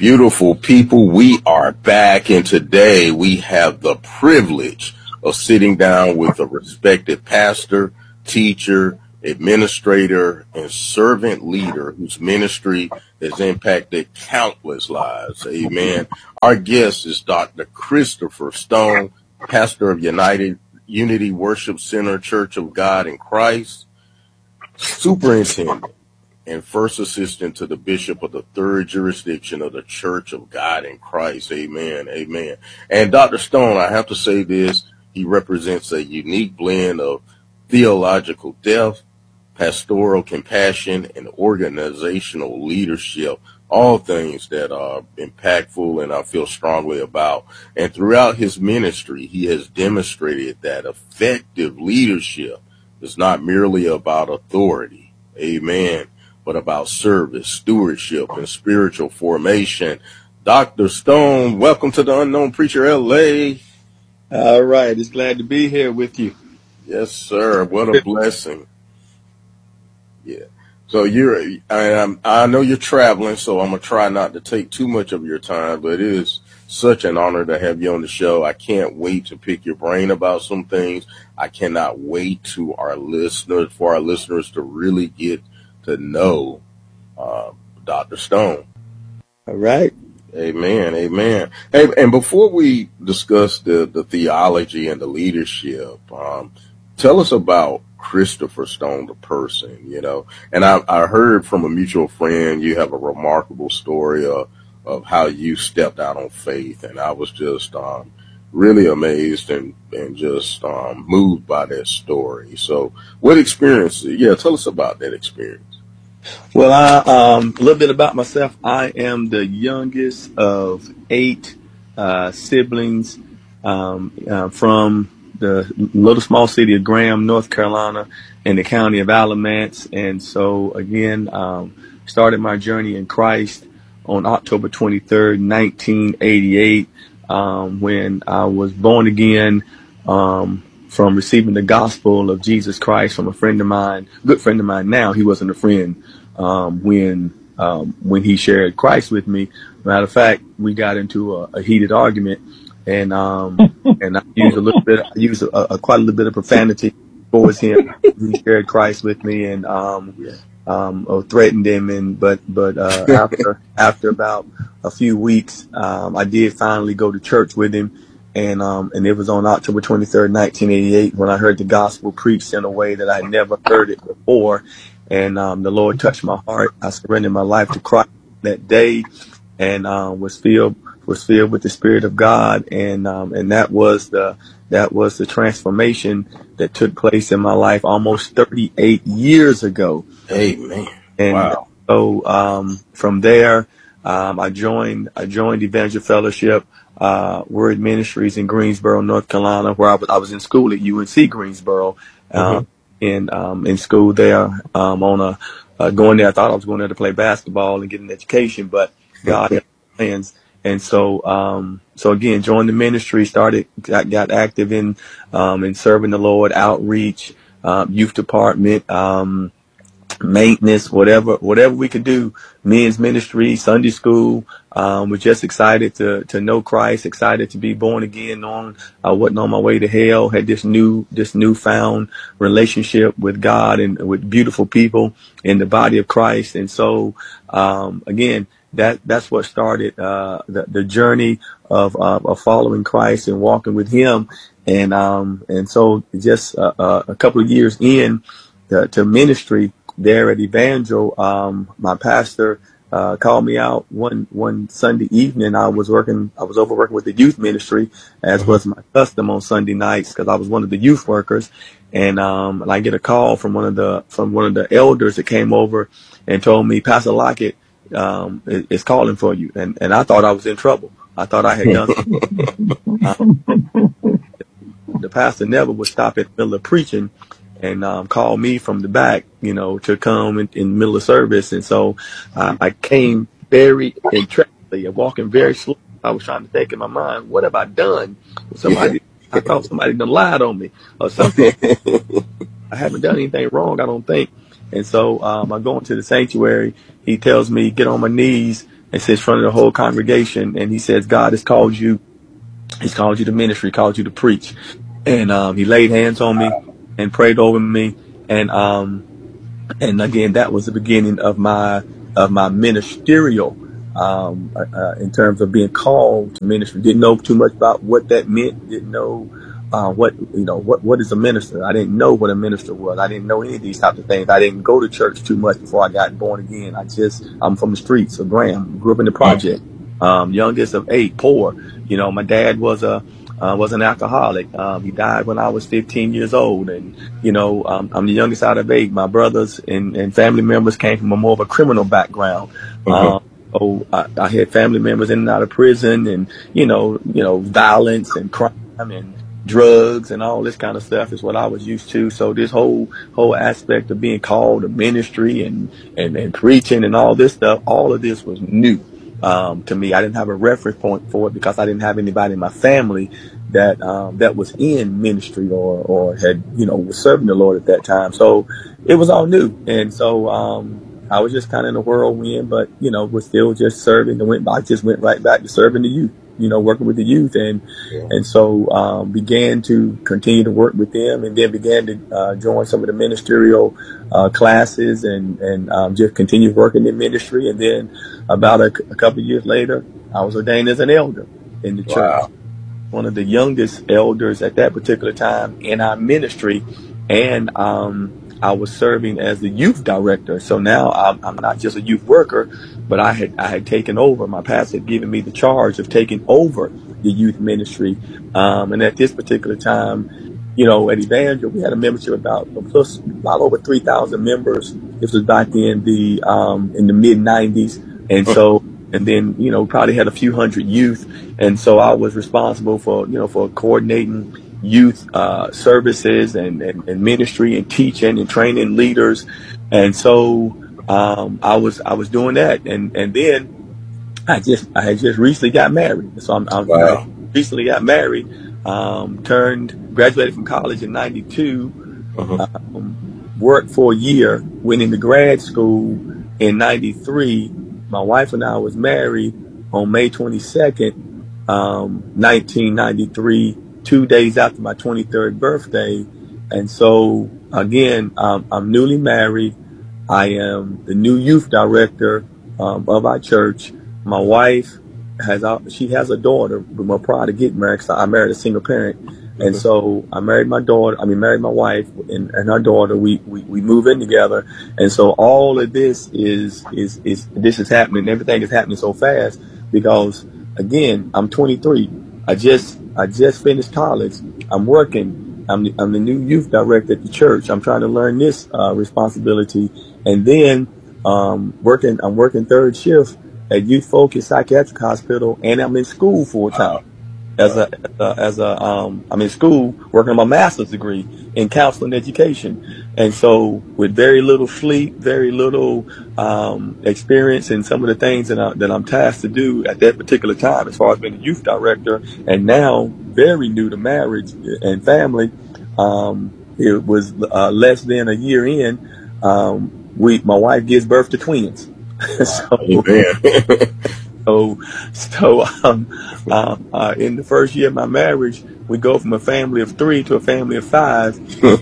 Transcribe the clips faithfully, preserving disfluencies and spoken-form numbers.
Beautiful people, we are back, and today we have the privilege of sitting down with a respected pastor, teacher, administrator, and servant leader whose ministry has impacted countless lives. Amen. Our guest is Doctor Christopher Stone, pastor of United Unity Worship Center Church of God in Christ, superintendent and first assistant to the bishop of the third jurisdiction of the Church of God in Christ. Amen. Amen. And Doctor Stone, I have to say this, he represents a unique blend of theological depth, pastoral compassion, and organizational leadership, all things that are impactful and I feel strongly about. And throughout his ministry, he has demonstrated that effective leadership is not merely about authority. Amen. But about service, stewardship, and spiritual formation. Doctor Stone, welcome to the Unknown Preacher L A. All right. It's glad to be here with you. Yes, sir. What a blessing. Yeah. So you're, I, I know you're traveling, so I'm going to try not to take too much of your time, but it is such an honor to have you on the show. I can't wait to pick your brain about some things. I cannot wait to our listeners, for our listeners to really get to know uh, Doctor Stone. All right. Amen. Amen. Hey, and before we discuss the, the theology and the leadership, um, tell us about Christopher Stone, the person, you know. And I, I heard from a mutual friend you have a remarkable story of, of how you stepped out on faith. And I was just um, really amazed and, and just um, moved by that story. So what experience? Yeah, tell us about that experience. Well, I, um, a little bit about myself. I am the youngest of eight uh, siblings um, uh, from the little small city of Graham, North Carolina, in the county of Alamance. And so, again, um, started my journey in Christ on October twenty-third, nineteen eighty-eight, um, when I was born again um, from receiving the gospel of Jesus Christ from a friend of mine, good friend of mine now. He wasn't a friend um, when um, when he shared Christ with me. Matter of fact, we got into a, a heated argument, and um, and I used a little bit, I used a, a quite a little bit of profanity towards him. He shared Christ with me, and um, um, or threatened him, and but but uh, after after about a few weeks, um, I did finally go to church with him. And um, and it was on October twenty-third, nineteen eighty-eight, when I heard the gospel preached in a way that I never heard it before. And um, the Lord touched my heart. I surrendered my life to Christ that day, and um, was filled was filled with the Spirit of God. And um, and that was the that was the transformation that took place in my life almost thirty-eight years ago. Amen. And wow. so um, from there, um, I joined I joined Evangel Fellowship. Uh, Word Ministries in Greensboro, North Carolina, where I was, I was in school at U N C Greensboro, uh, mm-hmm. in, um, in school there, um, on a, uh, going there. I thought I was going there to play basketball and get an education, but God had plans. And so, um, so again, joined the ministry, started, got, got active in, um, in serving the Lord, outreach, um, youth department, um, maintenance, whatever, whatever we could do, men's ministry, Sunday school. Um, we're just excited to, to know Christ, excited to be born again, knowing I wasn't on my way to hell, had this new, this newfound relationship with God and with beautiful people in the body of Christ. And so, um, again, that, that's what started, uh, the, the journey of, uh, of following Christ and walking with him. And, um, and so just, uh, uh, a couple of years in to, to ministry there at Evangel, um, my pastor, uh, called me out one, one Sunday evening. I was working, I was over working with the youth ministry, as mm-hmm. was my custom on Sunday nights, because I was one of the youth workers. And, um, and I get a call from one of the, from one of the elders that came over and told me, Pastor Lockett, um, is, is calling for you. And, and I thought I was in trouble. I thought I had done um, the pastor never would stop at the middle of preaching and um, call me from the back, you know, to come in, in the middle of service. And so uh, I came very intrepidly and walking very slow. I was trying to think in my mind, what have I done? Somebody, I thought somebody done lied on me or something. I haven't done anything wrong, I don't think. And so um, I go into the sanctuary. He tells me, get on my knees and sits in front of the whole congregation, and he says, God has called you. He's called you to ministry, called you to preach. And um, he laid hands on me and prayed over me. And um, and again, that was the beginning of my of my ministerial um, uh, in terms of being called to ministry. Didn't know too much about what that meant. Didn't know uh, what you know what what is a minister. I didn't know what a minister was. I didn't know any of these types of things. I didn't go to church too much before I got born again. I just I'm from the streets of Graham. Grew up in the project. Um, youngest of eight, poor. You know, my dad was a uh, was an alcoholic. Um, he died when I was fifteen years old, and you know, um, I'm the youngest out of eight. My brothers and, and family members came from a more of a criminal background. Mm-hmm. Um, so I, I had family members in and out of prison, and you know, you know, violence and crime and drugs and all this kind of stuff is what I was used to. So this whole whole aspect of being called to ministry and and, and preaching and all this stuff, all of this was new. Um, to me, I didn't have a reference point for it because I didn't have anybody in my family that um, that was in ministry or or had, you know, was serving the Lord at that time. So it was all new. And so um, I was just kind of in a whirlwind, but, you know, was still just serving and went, I just went right back to serving the youth, you know, working with the youth. And yeah. and so um, began to continue to work with them, and then began to uh, join some of the ministerial uh, classes and, and um, just continue working in ministry. And then about a, a couple of years later, I was ordained as an elder in the church. Wow. One of the youngest elders at that particular time in our ministry. And um, I was serving as the youth director. So now I'm, I'm not just a youth worker, but I had I had taken over. My pastor had given me the charge of taking over the youth ministry. Um, and at this particular time, you know, at Evangel, we had a membership about plus about over three thousand members. This was back in the um, in the mid nineties, and so and then you know probably had a few hundred youth, and so I was responsible for you know for coordinating youth uh, services and, and, and ministry and teaching and training leaders, and so um, I was I was doing that, and and then I just I had just recently got married, so I'm, I'm wow. I recently got married, um, turned graduated from college in ninety-two, uh-huh. um, worked for a year, went into grad school in ninety-three. My wife and I was married on May twenty-second, um, nineteen ninety-three. Two days after my twenty-third birthday. And so again, um, I'm newly married. I am the new youth director um, of our church. My wife has, a, she has a daughter, but more prior to getting married, cause I married a single parent. And mm-hmm. so I married my daughter, I mean, married my wife and, and her daughter. We, we, we move in together. And so all of this is, is, is, this is happening. Everything is happening so fast because again, I'm twenty-three. I just, I just finished college. I'm working. I'm the, I'm the new youth director at the church. I'm trying to learn this uh, responsibility, and then um, working. I'm working third shift at Youth Focus Psychiatric Hospital, and I'm in school full time as a as a um, I'm in school working on my master's degree in counseling education, and so with very little sleep, very little um, experience in some of the things that I, that I'm tasked to do at that particular time, as far as being a youth director, and now very new to marriage and family. Um, it was uh, less than a year in. Um, we my wife gives birth to twins. so, so, so um, uh, uh, in the first year of my marriage, we go from a family of three to a family of five.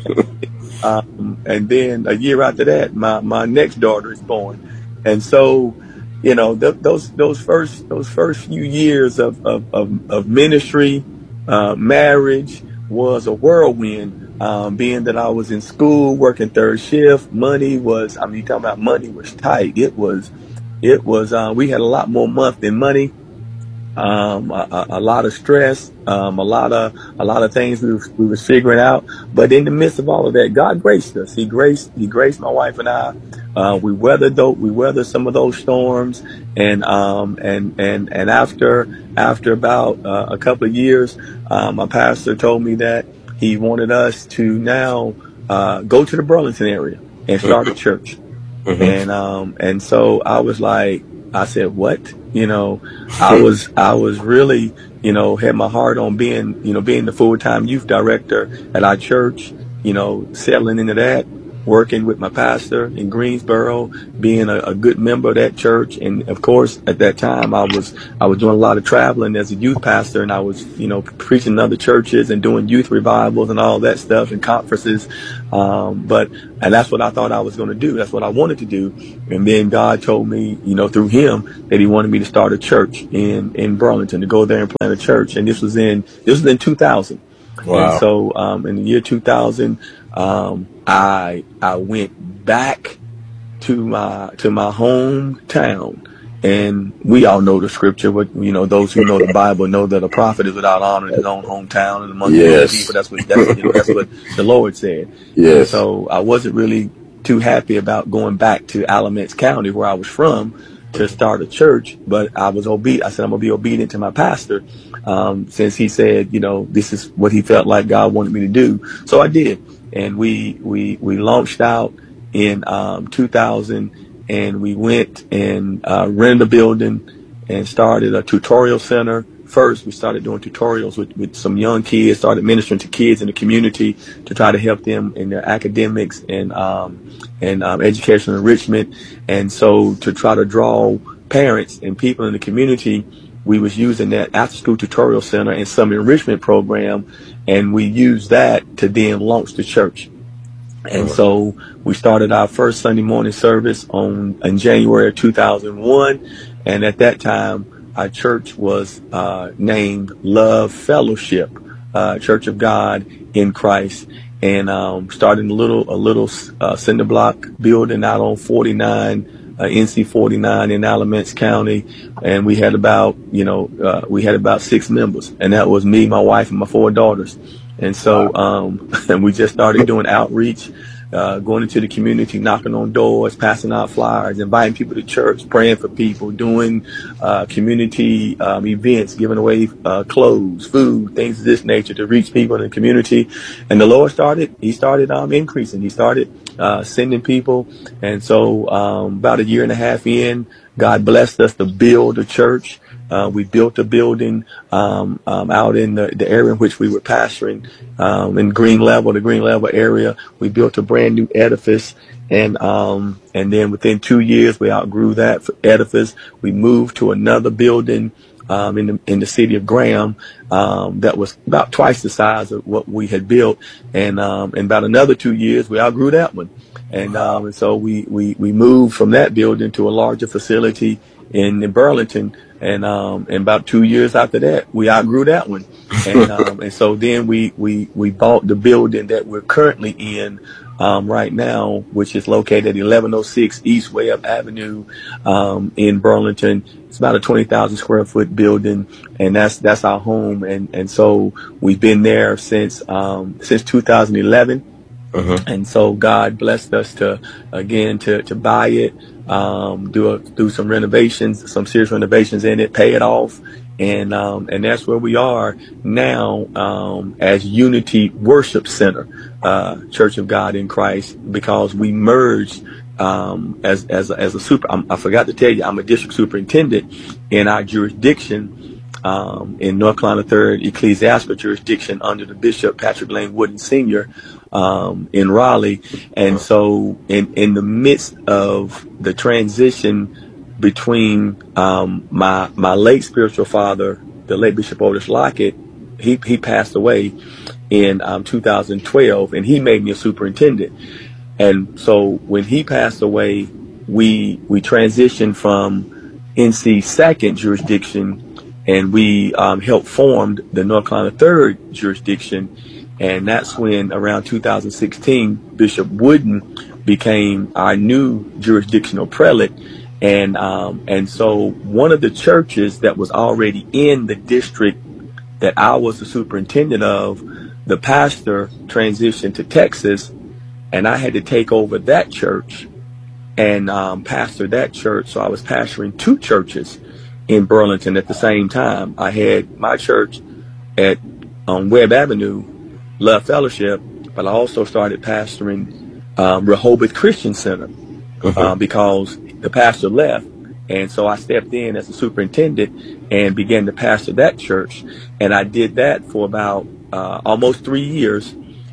um, and then a year after that, my, my next daughter is born. And so, you know, th- those those first those first few years of of, of, of ministry, uh, marriage was a whirlwind. Um, being that I was in school, working third shift, money was, I mean, you talking about money was tight. It was, it was, uh, we had a lot more month than money, um, a, a lot of stress, um, a lot of, a lot of things we, we was figuring out. But in the midst of all of that, God graced us. He graced, he graced my wife and I. Uh, we weathered those, we weathered some of those storms. And, um, and, and, and after, after about uh, a couple of years, uh, my pastor told me that he wanted us to now uh, go to the Burlington area and start a church. Mm-hmm. And um, and so I was like, I said, what? You know, I was I was really, you know, had my heart on being, you know, being the full-time youth director at our church, you know, settling into that. working with my pastor in Greensboro, being a, a good member of that church. And of course, at that time, I was I was doing a lot of traveling as a youth pastor, and I was, you know, preaching in other churches and doing youth revivals and all that stuff and conferences. Um, but and that's what I thought I was going to do. That's what I wanted to do. And then God told me, you know, through him, that he wanted me to start a church in in Burlington, to go there and plant a church. And this was in this was in two thousand. Wow. And so um, in the year two thousand, um, I I went back to my to my hometown, and we all know the scripture. But you know, those who know the Bible know that a prophet is without honor in his own hometown and among his own people. That's what that's, you know, that's what the Lord said. Yes. And so I wasn't really too happy about going back to Alamance County, where I was from, to start a church, but I was obedient. I said, I'm going to be obedient to my pastor, um, since he said, you know, this is what he felt like God wanted me to do. So I did. And we, we, we launched out in, um, two thousand, and we went and, uh, rented a building and started a tutorial center. First, we started doing tutorials with, with some young kids, started ministering to kids in the community to try to help them in their academics and, um, and, um, educational enrichment. And so to try to draw parents and people in the community, we was using that after school tutorial center and some enrichment program. And we used that to then launch the church. And so we started our first Sunday morning service on, in January of two thousand one. And at that time, our church was uh, named Love Fellowship, uh, Church of God in Christ, and um, started a little a little uh, cinder block building out on forty-nine, uh, N C forty-nine in Alamance County, and we had about you know uh, we had about six members, and that was me, my wife, and my four daughters, and so um, and we just started doing outreach. Uh, going into the community, knocking on doors, passing out flyers, inviting people to church, praying for people, doing uh, community um, events, giving away uh, clothes, food, things of this nature to reach people in the community. And the Lord started, he started um, increasing. He started uh, sending people. And so um, about a year and a half in, God blessed us to build a church. Uh, we built a building um, um, out in the, the area in which we were pastoring um, in Green Level, the Green Level area. We built a brand new edifice, and um, and then within two years we outgrew that edifice. We moved to another building um, in the in the city of Graham um, that was about twice the size of what we had built, and um, in about another two years we outgrew that one, and um, and so we we we moved from that building to a larger facility in, in Burlington. And, um, and about two years after that, we outgrew that one. And, um, and so then we, we, we bought the building that we're currently in, um, right now, which is located at eleven oh six East Webb Avenue, um, in Burlington. It's about a twenty thousand square foot building, and that's, that's our home. And, and so we've been there since, um, since two thousand eleven. Uh-huh. And so God blessed us to, again, to, to buy it, um, do a, do some renovations, some serious renovations in it, pay it off. And, um, and that's where we are now, um, as Unity Worship Center, uh, Church of God in Christ, because we merged, um, as, as, a, as a super, I'm, I forgot to tell you, I'm a district superintendent in our jurisdiction. Um, in North Carolina third Ecclesiastical Jurisdiction under the Bishop Patrick Lane Wooden Senior um, in Raleigh. And so in, in the midst of the transition between um, my my late spiritual father, the late Bishop Otis Lockett, he, he passed away in um, two thousand twelve, and he made me a superintendent. And so when he passed away, we we transitioned from N C second jurisdiction, and we um, helped form the North Carolina third jurisdiction. And that's when, around two thousand sixteen, Bishop Wooden became our new jurisdictional prelate. And um, and so one of the churches that was already in the district that I was the superintendent of, the pastor transitioned to Texas, and I had to take over that church and um, pastor that church. So I was pastoring two churches in Burlington at the same time. I had my church at on Webb Avenue, Love Fellowship, but I also started pastoring um, Rehoboth Christian Center uh-huh. uh, because the pastor left. And so I stepped in as a superintendent and began to pastor that church. And I did that for about uh, almost three years.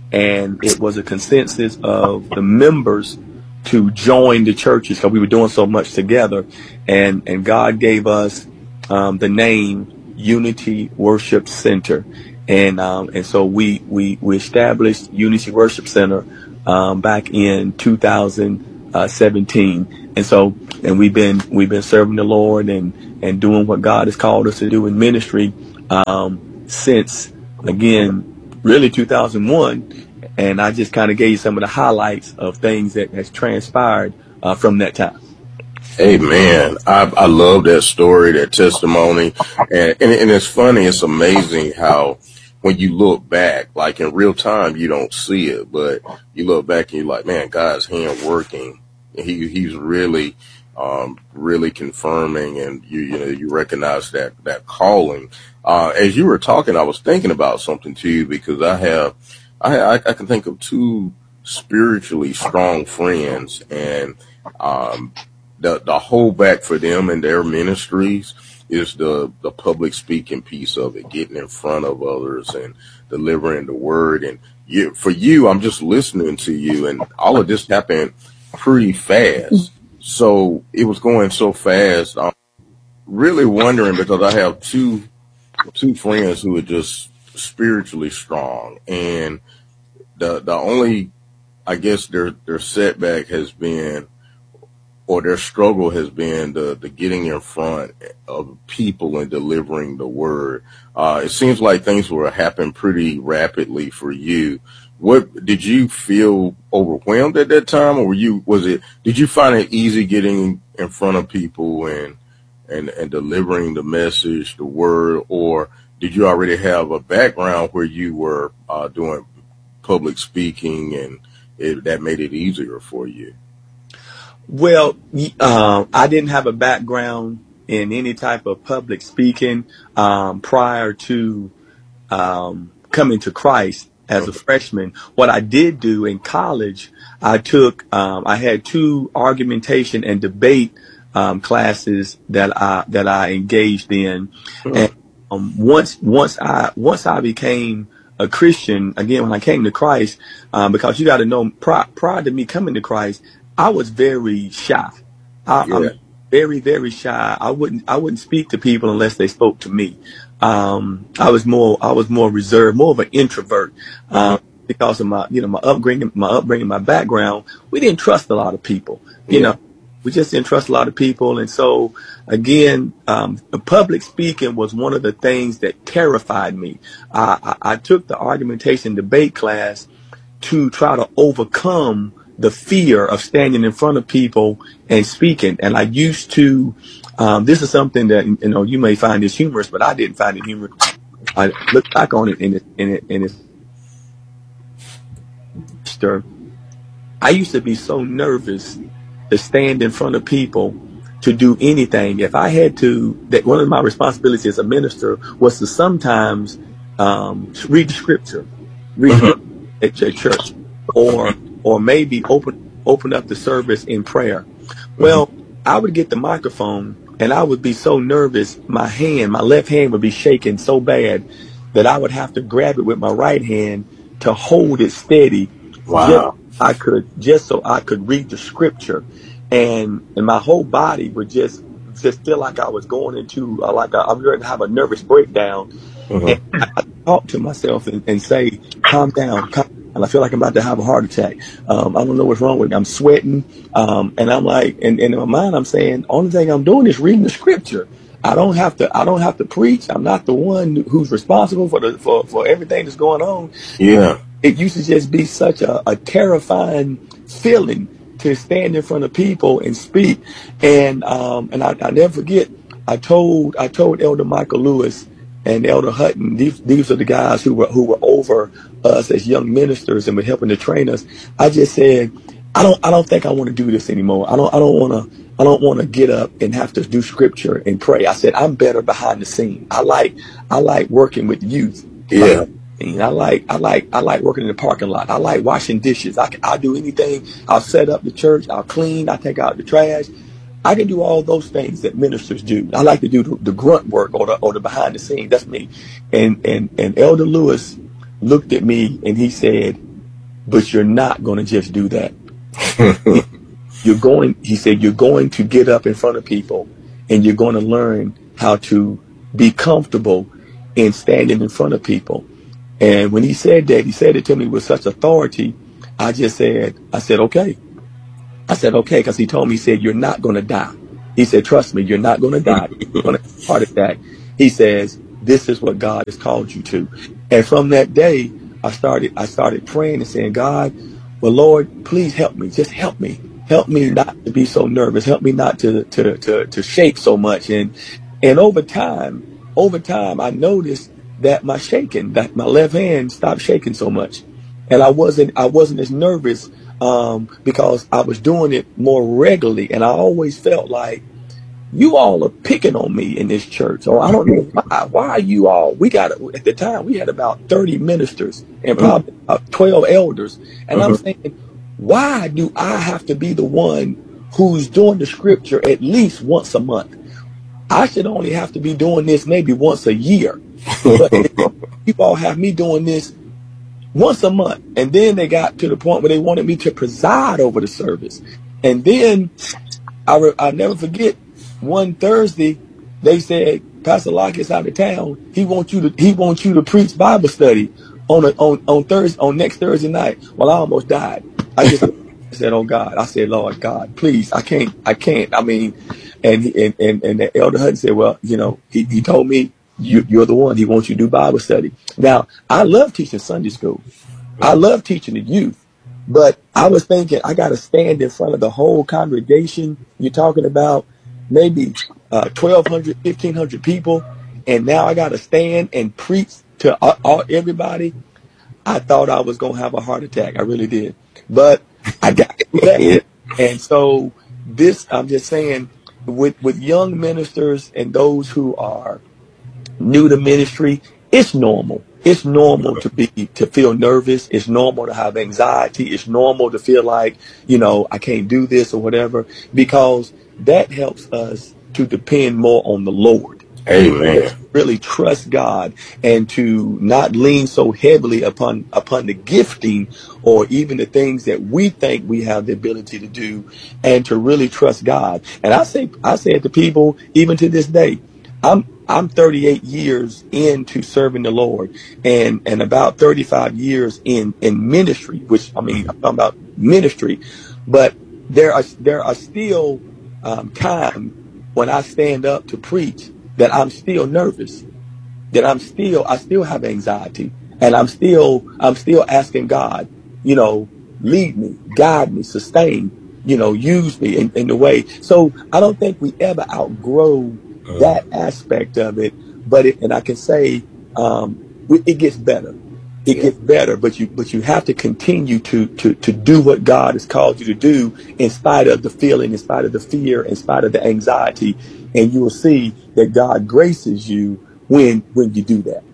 and it was a consensus of the members to join the churches because we were doing so much together, and and God gave us um, the name Unity Worship Center, and um, and so we we we established Unity Worship Center um, back in two thousand seventeen, and so and we've been we've been serving the Lord and and doing what God has called us to do in ministry um, since, again, really two thousand one. And I just kind of gave you some of the highlights of things that has transpired uh, from that time. Amen. I, I love that story, that testimony. And, and, and it's funny, it's amazing how when you look back, like in real time, you don't see it, but you look back and you're like, man, God's hand working. He He's really, um, really confirming, and you you know, you recognize that, that calling. Uh, as you were talking, I was thinking about something too, because I have, I, I, I can think of two spiritually strong friends, and um, the the holdback for them and their ministries is the the public speaking piece of it, getting in front of others and delivering the word. And you, for you, I'm just listening to you, and all of this happened pretty fast. So it was going so fast. I'm really wondering, because I have two two friends who are just spiritually strong, and the the only, I guess, their their setback has been, or their struggle has been, the the getting in front of people and delivering the word. Uh, it seems like things were happening pretty rapidly for you. What did you feel overwhelmed at that time, or were you was it did you find it easy getting in front of people and and and delivering the message, the word, or did you already have a background where you were uh, doing public speaking, and it, that made it easier for you? Well, uh, I didn't have a background in any type of public speaking um, prior to um, coming to Christ as a freshman. What I did do in college, I took, um, I had two argumentation and debate um, classes that I that I engaged in, and um, once once I once I became a Christian again, when I came to Christ, um, because you got to know, pri- prior to me coming to Christ, I was very shy. I, Yeah. I'm very, very shy. I wouldn't, I wouldn't speak to people unless they spoke to me. Um, I was more, I was more reserved, more of an introvert, um, because of my, you know, my upbringing, my upbringing, my background. We didn't trust a lot of people, you Yeah. know, we just didn't trust a lot of people. And so again, um, the public speaking was one of the things that terrified me. I, I, I took the argumentation debate class to try to overcome the fear of standing in front of people and speaking. And I used to, um, this is something that, you know, you may find this humorous, but I didn't find it humorous. I look back on it and it, and it, and it's, I used to be so nervous to stand in front of people to do anything. If I had to, that one of my responsibilities as a minister was to sometimes, um, read the scripture, read the scripture at your church, or or maybe open open up the service in prayer. Well, I would get the microphone and I would be so nervous, my hand, my left hand would be shaking so bad that I would have to grab it with my right hand to hold it steady. Wow. Just I could just so I could read the scripture, and and my whole body would just just feel like I was going into uh, like a, I'm going to have a nervous breakdown. Mhm. And I, I talk to myself and, and say, calm down, calm down. And I feel like I'm about to have a heart attack. Um, I don't know what's wrong with me. I'm sweating. Um, and I'm like, and, and in my mind, I'm saying, only thing I'm doing is reading the scripture. I don't have to, I don't have to preach. I'm not the one who's responsible for the, for, for everything that's going on. Yeah. It used to just be such a, a terrifying feeling to stand in front of people and speak. And, um, and I, I never forget, I told, I told Elder Michael Lewis and Elder Hutton, these, these are the guys who were, who were over us as young ministers and were helping to train us. I just said, I don't, I don't think I want to do this anymore. I don't, I don't want to, I don't want to get up and have to do scripture and pray. I said, I'm better behind the scene. I like, I like working with youth. Yeah. I like, I like, I like working in the parking lot. I like washing dishes. I can, I'll do anything. I'll set up the church. I'll clean. I'll take out the trash. I can do all those things that ministers do. I like to do the, the grunt work or the, or the behind the scenes. That's me. And, and, and Elder Lewis looked at me and he said, but you're not going to just do that. You're going, he said, you're going to get up in front of people and you're going to learn how to be comfortable in standing in front of people. And when he said that, he said it to me with such authority. I just said, I said, okay. I said, okay, because he told me, he said, you're not going to die. He said, trust me, you're not going to die. You're going to have a heart attack. He says, this is what God has called you to. And from that day, I started, I started praying and saying, God, well, Lord, please help me. Just help me. Help me not to be so nervous. Help me not to, to, to, to shake so much. And, and over time, over time, I noticed that my shaking, that my left hand stopped shaking so much. And I wasn't, I wasn't as nervous, um, because I was doing it more regularly. And I always felt like, you all are picking on me in this church. Or I don't know why. Why are you all? We got, at the time, we had about thirty ministers and probably about twelve elders. And I'm saying, why do I have to be the one who's doing the scripture at least once a month? I should only have to be doing this maybe once a year. But you all have me doing this once a month. And then they got to the point where they wanted me to preside over the service. And then I re- I'll never forget, one Thursday, they said, Pastor Locke is out of town. He wants you to he wants you to preach Bible study on a, on on Thursday on next Thursday night. Well, I almost died. I just said, "Oh God!" I said, "Lord God, please, I can't, I can't." I mean, and he, and and and the Elder Hutton said, "Well, you know, he, he told me you, you're the one. He wants you to do Bible study." Now, I love teaching Sunday school. I love teaching the youth. But I was thinking, I got to stand in front of the whole congregation. You're talking about maybe uh, twelve hundred, fifteen hundred people. And now I got to stand and preach to all, all, everybody. I thought I was going to have a heart attack. I really did. But I got through that. And so this, I'm just saying, with, with young ministers and those who are new to ministry, it's normal. It's normal to be, to feel nervous. It's normal to have anxiety. It's normal to feel like, you know, I can't do this or whatever, because that helps us to depend more on the Lord. Amen. Really trust God and to not lean so heavily upon, upon the gifting or even the things that we think we have the ability to do, and to really trust God. And I say, I say to people, even to this day, I'm, I'm thirty-eight years into serving the Lord, and, and about thirty-five years in, in ministry, which, I mean, I'm talking about ministry, but there are, there are still, um, times when I stand up to preach that I'm still nervous, that I'm still, I still have anxiety, and I'm still, I'm still asking God, you know, lead me, guide me, sustain, you know, use me in, in the way. So I don't think we ever outgrow that aspect of it, but it, and I can say, um, it gets better. It yeah. gets better, but you, but you have to continue to, to, to do what God has called you to do, in spite of the feeling, in spite of the fear, in spite of the anxiety. And you will see that God graces you when, when you do that.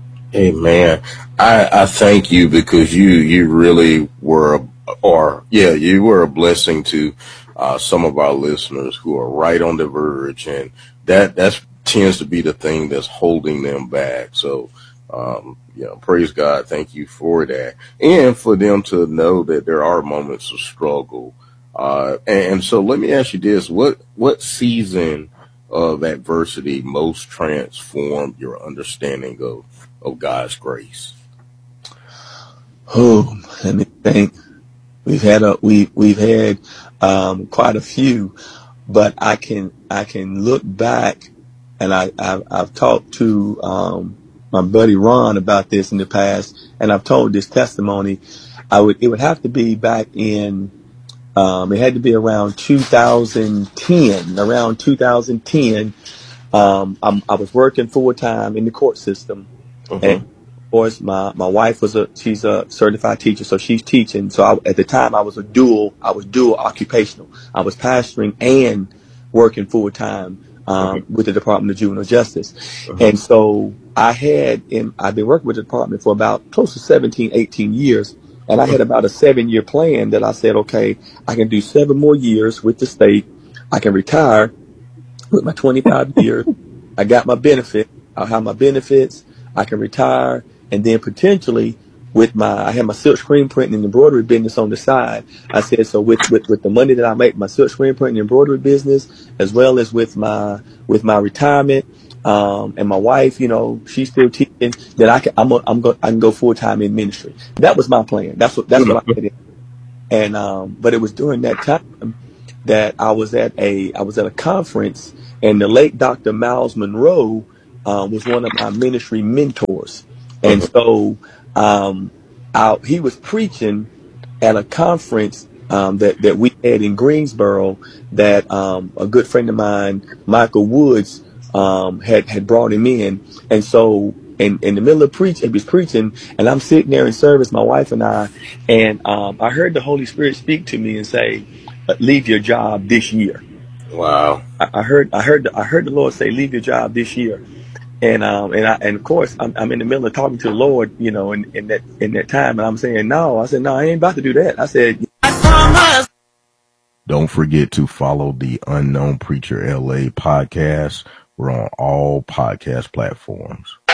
Amen. I, I thank you, because you, you really were, a, or yeah, you were a blessing to uh, some of our listeners who are right on the verge, and that that's tends to be the thing that's holding them back. So, um, you know, praise God. Thank you for that, and for them to know that there are moments of struggle. Uh, and, and so, let me ask you this: what what season of adversity most transformed your understanding of of God's grace? Oh, let me think. We've had a we we've had um, quite a few, but I can I can look back, and I I've, I've talked to um, my buddy Ron about this in the past, and I've told this testimony. I would it would have to be back in um, it had to be around two thousand ten, around two thousand ten. Um, I'm, I was working full time in the court system, Mm-hmm. and of course, my, my wife was a, she's a certified teacher, so she's teaching. So I, at the time I was a dual, I was dual occupational. I was pastoring and working full time, um, Mm-hmm. with the Department of Juvenile Justice. Mm-hmm. And so I had, in, I've been working with the department for about close to seventeen, eighteen years. And I had about a seven year plan that I said, okay, I can do seven more years with the state. I can retire with my twenty-five years. I got my benefit. I'll have my benefits. I can retire, and then potentially with my, I had my silk screen print and embroidery business on the side. I said, so with, with, with the money that I make, my silk screen print and embroidery business, as well as with my, with my retirement, um, and my wife, you know, she's still teaching, that I can, I'm, a, I'm go, I can go full time in ministry. That was my plan. That's what, that's what I did. And, um, but it was during that time that I was at a, I was at a conference, and the late Doctor Miles Monroe, um, was one of my ministry mentors. And so, um, I, he was preaching at a conference, um, that, that we had in Greensboro, that, um, a good friend of mine, Michael Woods, um, had, had brought him in. And so, in, in the middle of preaching, he was preaching, and I'm sitting there in service, my wife and I, and, um, I heard the Holy Spirit speak to me and say, leave your job this year. Wow. I, I heard, I heard, I heard the Lord say, leave your job this year. And, um, and I, and of course I'm, I'm in the middle of talking to the Lord, you know, in, in that, in that time. And I'm saying, no, I said, no, I ain't about to do that. I said, I promise. Don't forget to follow the Unknown Preacher L A podcast. We're on all podcast platforms.